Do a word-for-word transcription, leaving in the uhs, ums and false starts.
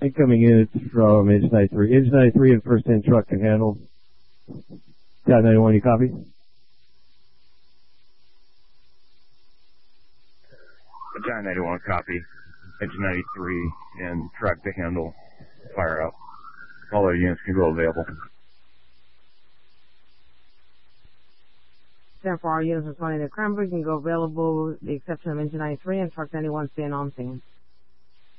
Incoming units from Engine ninety-three. Engine ninety-three and first in truck can handle. Cat ninety-one, you copy? John ninety-one, copy. Engine ninety-three and truck to handle. Fire out. All other units can go available. ten for our units responding to Cranbrook can go available with the exception of Engine ninety-three and truck ninety-one staying on scene.